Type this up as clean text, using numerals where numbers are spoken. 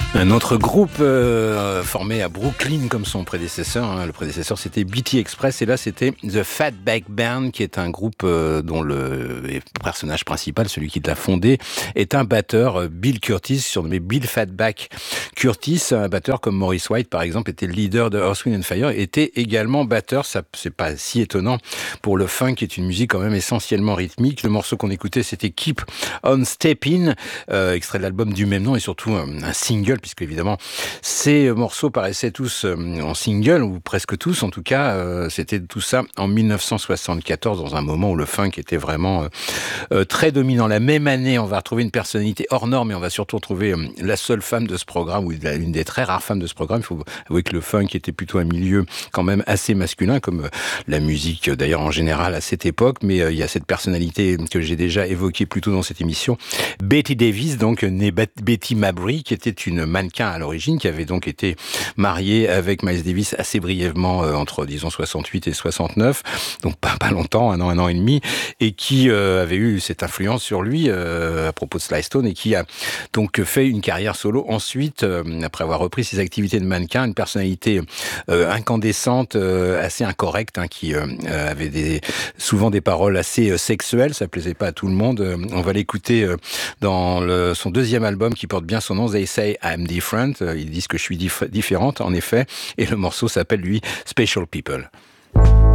Un autre groupe formé à Brooklyn comme son prédécesseur. Le prédécesseur, c'était BT Express et là, c'était The Fatback Band, qui est un groupe dont le personnage principal, celui qui l'a fondé, est un batteur, Bill Curtis, surnommé Bill Fatback Curtis. Un batteur comme Maurice White, par exemple, était le leader de Earth, Wind & Fire, était également batteur. Ça, c'est pas si étonnant pour le funk, qui est une musique quand même essentiellement rythmique. Le morceau qu'on écoutait, c'était Keep on Steppin', extrait de l'album du même nom et surtout un single, puisque évidemment ces morceaux paraissaient tous en single, ou presque tous en tout cas. C'était tout ça en 1974, dans un moment où le funk était vraiment très dominant. La même année, on va retrouver une personnalité hors norme, et on va surtout retrouver la seule femme de ce programme, ou l'une des très rares femmes de ce programme. Il faut avouer que le funk était plutôt un milieu quand même assez masculin, comme la musique d'ailleurs en général à cette époque, mais il y a cette personnalité que j'ai déjà évoquée plus tôt dans cette émission, Betty Davis, donc née Betty Mabry, qui était une mannequin à l'origine, qui avait donc été mariée avec Miles Davis assez brièvement entre, disons, 68 et 69, donc pas longtemps, un an et demi, et qui avait eu cette influence sur lui à propos de Sly Stone, et qui a donc fait une carrière solo ensuite, après avoir repris ses activités de mannequin, une personnalité incandescente, assez incorrecte, qui avait souvent des paroles assez sexuelles. Ça plaisait pas à tout le monde. On va l'écouter dans son deuxième album qui porte bien son nom, They Say I'm Different. Ils disent que je suis différente, en effet, et le morceau s'appelle, lui, Special People.